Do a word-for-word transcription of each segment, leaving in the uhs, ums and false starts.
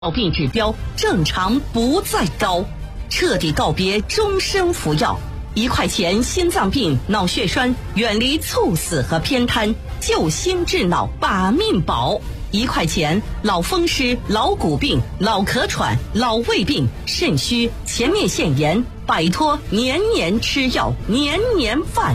病指标正常不再高，彻底告别终身服药。一块钱心脏病、脑血栓，远离猝死和偏瘫，救心治脑，把命保。一块钱老风湿、老骨病、老咳喘、老胃病、肾虚、前列腺炎，摆脱年年吃药、年年犯。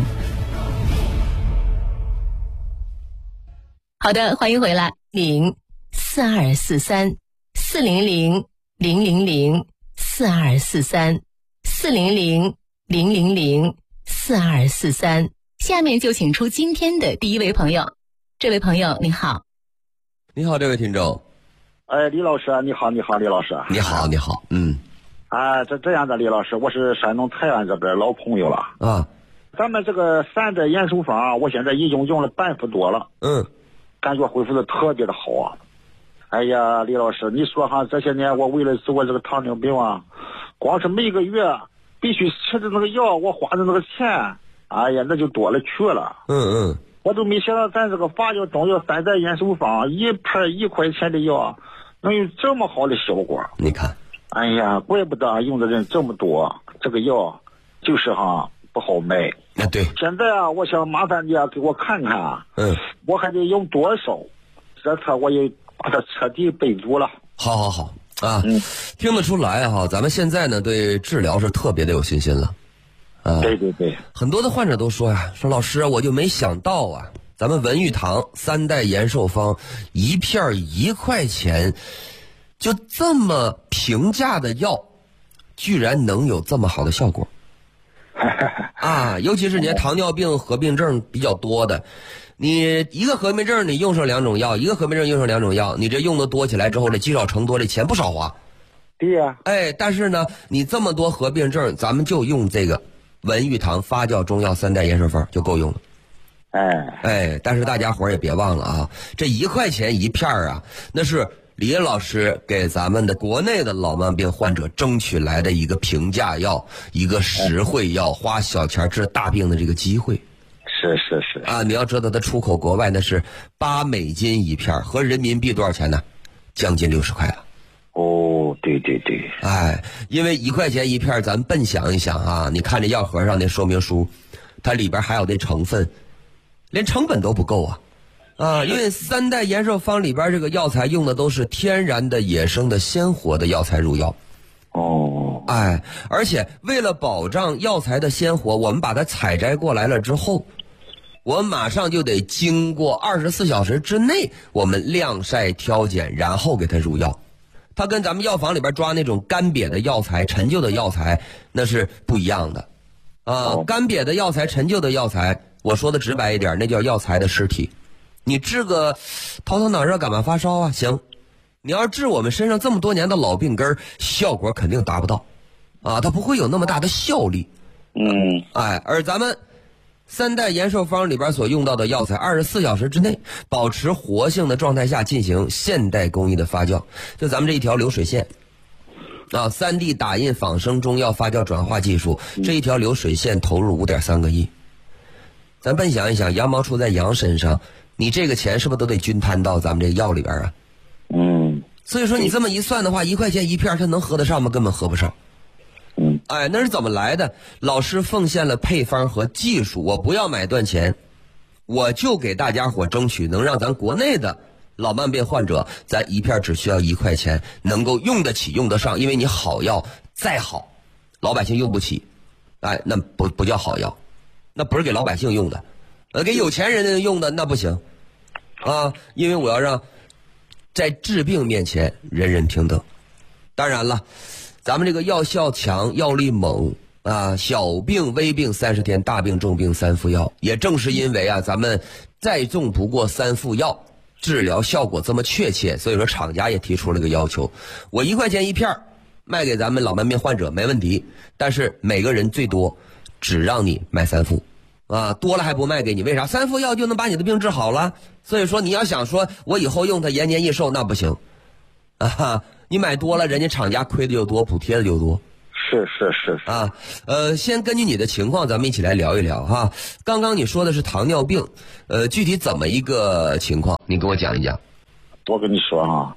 好的，欢迎回来，零四二四三四零零零零零四二四三四零零零零零四二四三。下面就请出今天的第一位朋友。这位朋友您好。 你好，这位听众。 哎，李老师，你好，你好，李老师。 你好，你好，嗯。 啊，这这样的，李老师，我是山东泰安这边老朋友了。 啊。 咱们这个三代延寿方，我现在已经用了半幅多了。 嗯。感觉恢复的特别的好啊。哎呀，李老师，你说哈，这些年我为了治我这个糖尿病啊，光是每个月必须吃的那个药，我花的那个钱，哎呀，那就多了去了。 嗯嗯。 我都没想到咱这个发酵中药三代延寿方一片一块钱的药能有这么好的效果。 你看， 哎呀，怪不得用的人这么多，这个药就是哈不好卖。 啊，对。 现在啊，我想麻烦你啊，给我看看啊。 嗯。 我还得用多少？这次我也把它彻底备足了。 好好好啊， 嗯， 听得出来哈，咱们现在呢对治疗是特别的有信心了。啊， 对对对， 很多的患者都说呀，说老师我就没想到啊，咱们文玉堂三代延寿方一片一块钱，就这么平价的药，居然能有这么好的效果。啊，尤其是你糖尿病合并症比较多的，你一个合并症你用上两种药，一个合并症用上两种药，你这用的多起来之后呢，积少成多，这钱不少花。 对呀、啊， 哎，但是呢，你这么多合并症，咱们就用这个文玉堂发酵中药三代延寿方就够用了。 哎哎，但是大家伙儿也别忘了啊，这一块钱一片啊，那是李老师给咱们的国内的老慢病患者争取来的一个平价药，一个实惠药，花小钱治大病的这个机会。 是是是啊，你要知道它出口国外那是八美金一片，合人民币多少钱呢？将近六十块了。 哦，对对对， 哎，因为一块钱一片，咱笨想一想啊，你看这药盒上那说明书，它里边还有那成分，连成本都不够啊。啊，因为三代延寿方里边这个药材用的都是天然的、野生的、鲜活的药材入药。 哦， 哎，而且为了保障药材的鲜活，我们把它采摘过来了之后，我们马上就得经过二十四小时之内，我们晾晒、挑拣，然后给它入药。它跟咱们药房里边抓那种干瘪的药材、陈旧的药材那是不一样的。啊，干瘪的药材、陈旧的药材，我说的直白一点，那叫药材的尸体。你治个头疼脑热感冒发烧啊，行。你要治我们身上这么多年的老病根，效果肯定达不到。啊，它不会有那么大的效力。 嗯， 哎，而咱们三代延寿方里边所用到的药材，二十四小时之内保持活性的状态下进行现代工艺的发酵。就咱们这一条流水线啊，三 D 打印仿生中药发酵转化技术，这一条流水线投入五点三个亿。咱笨想一想，羊毛出在羊身上，你这个钱是不是都得均摊到咱们这个药里边啊？ 嗯， 所以说你这么一算的话，一块钱一片，它能合得上吗？根本合不上。 嗯， 哎，那是怎么来的？老师奉献了配方和技术，我不要买断钱，我就给大家伙争取能让咱国内的老慢病患者，咱一片只需要一块钱，能够用得起、用得上。因为你好药再好，老百姓用不起，哎，那不不叫好药，那不是给老百姓用的，呃，给有钱人用的那不行啊！因为我要让在治病面前人人平等。当然了，咱们这个药效强，药力猛啊，小病微病三十天，大病重病三副药。也正是因为啊，咱们再重不过三副药，治疗效果这么确切，所以说厂家也提出了个要求，我一块钱一片卖给咱们老慢病患者没问题，但是每个人最多只让你买三副啊，多了还不卖给你，为啥？三副药就能把你的病治好了。所以说你要想说我以后用它延年益寿，那不行啊，你买多了，人家厂家亏的就多，补贴的就多。 是是是是啊，呃，先根据你的情况，咱们一起来聊一聊哈。刚刚你说的是糖尿病，呃，具体怎么一个情况？你给我讲一讲。 我跟你说哈，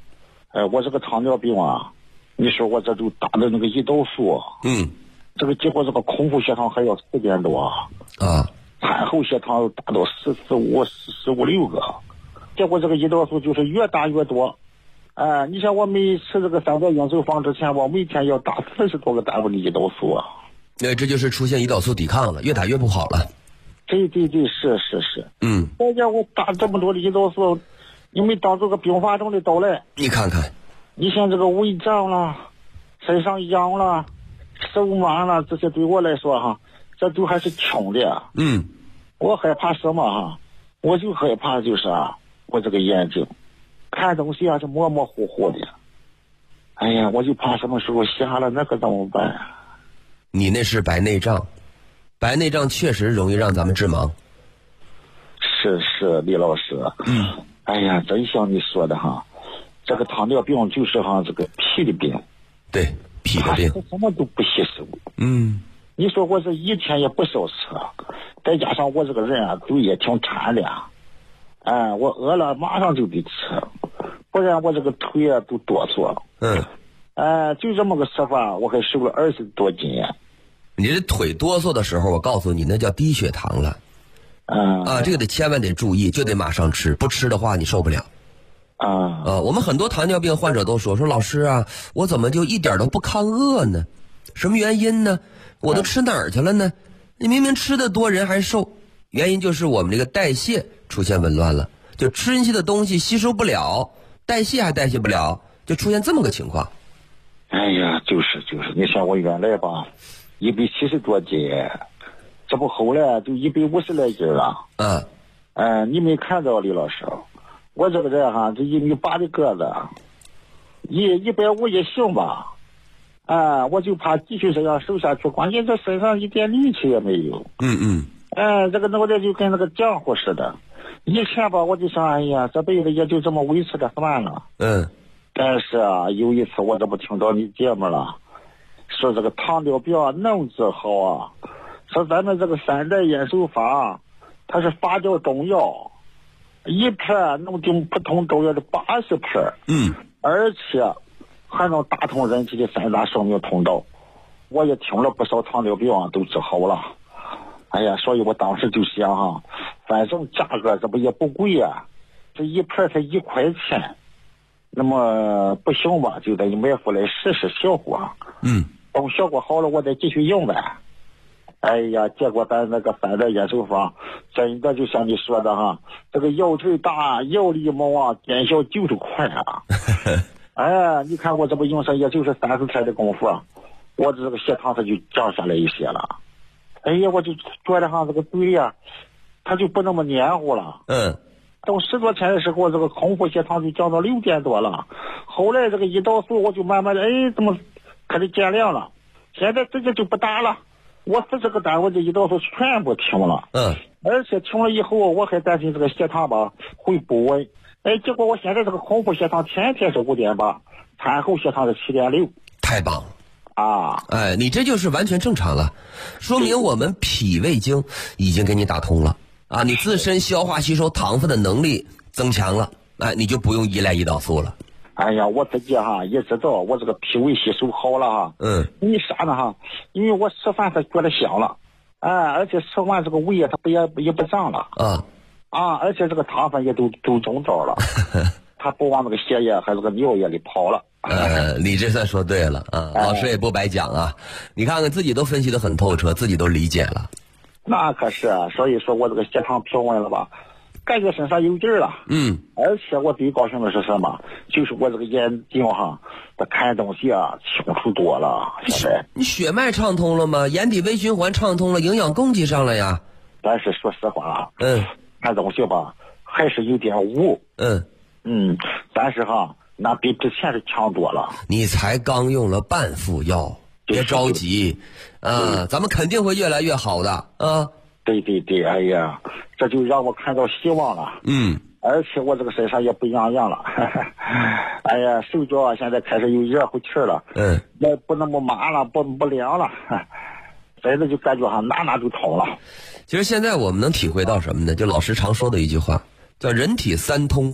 哎，我这个糖尿病啊，你说我这就打的那个胰岛素， 嗯， 这个结果这个空腹血糖还要四点多啊， 产后血糖达到十四五十十五六个，结果这个胰岛素就是越打越多。哎，你像我每吃这个三代营瘦方之前，我每天要打四十多个单位的胰岛素啊。 那这就是出现胰岛素抵抗了，越打越不好了。 对对对，是是是。 嗯， 大家我打这么多的胰岛素，你没当这个并发症的到来。 你看看， 你像这个胃胀了，身上痒了，手麻了，这些对我来说哈，这都还是轻的。 嗯， 我害怕什么哈？我就害怕就是啊，我这个眼睛看东西啊就模模糊糊的。哎呀，我就怕什么时候瞎了，那可怎么办啊？ 你那是白内障，白内障确实容易让咱们致盲。 是是，李老师。 嗯。 哎呀，真像你说的哈，这个糖尿病就是哈这个脾的病。 对，脾的病。 什么都不吸收。 嗯。 你说我这一天也不少吃，再加上我这个人啊，嘴也挺馋的。哎，我饿了马上就得吃，不然我这个腿啊都哆嗦。 嗯。 哎，就这么个吃法，我还瘦了二十多斤。 你这腿哆嗦的时候，我告诉你，那叫低血糖了。 嗯。 啊，这个得千万得注意，就得马上吃，不吃的话你受不了。 啊。 啊，我们很多糖尿病患者都说说老师啊，我怎么就一点都不抗饿呢？什么原因呢？我都吃哪儿去了呢？你明明吃的多，人还瘦，原因就是我们这个代谢出现紊乱了，就吃进去的东西吸收不了，代谢还代谢不了，就出现这么个情况。 哎呀，就是就是，你像我原来吧，一百七十多斤，这不后来就一百五十来斤了。 嗯。 哎，你没看到李老师，我这个人哈，这一米八的个子，一一百五也行吧。哎，我就怕继续这样瘦下去，关键这身上一点力气也没有。 嗯嗯。 哎，这个脑袋就跟那个浆糊似的。以前吧，我就想，哎呀，这辈子也就这么维持着算了。 嗯。 但是啊，有一次我这不听到你节目了，说这个糖尿病能治好啊，说咱们这个三代延寿法，它是发酵中药，一片能顶普通中药的八十片。 嗯。 而且还能打通人体的三大生命通道。我也听了不少糖尿病都治好了。哎呀，所以我当时就想哈，反正价格这不也不贵啊，这一片才一块钱。那么不行吧，就得买回来试试效果。 嗯。 等效果好了，我再继续用呗。哎呀，结果咱那个三代延寿方，真的就像你说的哈，这个腰腿大，腰力猛啊，见效就是快啊。哎，你看我这不用上，也就是三四天的功夫啊，我这个血糖它就降下来一些了。哎呀，我就觉得哈，这个嘴呀，它就不那么黏糊了。 嗯。 等十多天的时候，这个空腹血糖就降到六点多了。后来这个胰岛素我就慢慢的，哎，怎么开始减量了？现在直接就不打了。我四十个单位的胰岛素全部停了。 嗯。 而且停了以后，我还担心这个血糖吧会不稳。哎，结果我现在这个空腹血糖天天是五点八，产后血糖是七点六。 太棒了。 啊， 哎，你这就是完全正常了，说明我们脾胃经已经给你打通了啊，你自身消化吸收糖分的能力增强了，哎，你就不用依赖胰岛素了。 哎呀，我自己哈也知道我这个脾胃吸收好了哈。 嗯。 因为啥呢哈？因为我吃饭它觉得香了，哎，而且吃完这个胃它不也也不胀了。 啊。 啊，而且这个糖分也都都中招了，它不往这个血液和这个尿液里跑了。 呃，你这算说对了啊，老师也不白讲啊，你看看自己都分析得很透彻，自己都理解了。 那可是啊，所以说我这个血糖平稳了吧，感觉身上有劲儿了。 嗯。 而且我最高兴的是什么？就是我这个眼睛哈，这看东西啊清楚多了。现在你血脉畅通了吗？眼底微循环畅通了，营养供给上了呀。 但是说实话， 嗯， 看东西吧还是有点雾。 嗯嗯，但是哈，那比之前是强多了。 你才刚用了半副药，别着急啊，咱们肯定会越来越好的啊。 对对对，哎呀，这就让我看到希望了。 嗯。 而且我这个身上也不痒痒了，哎呀，手脚啊现在开始有热乎气了。 嗯。 也不那么麻了，不不凉了，真的就感觉哈哪哪就通了。 其实现在我们能体会到什么呢？就老师常说的一句话，叫人体三通：